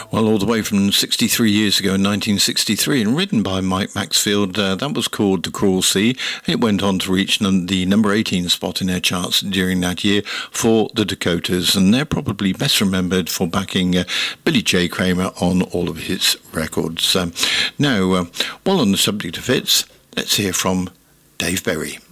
Well, all the way from 63 years ago in 1963, and written by Mike Maxfield, that was called The Cruel Sea. It went on to reach the number 18 spot in their charts during that year for the Dakotas, and they're probably best remembered for backing Billy J. Kramer on all of his records. Now, while on the subject of hits, let's hear from Dave Berry.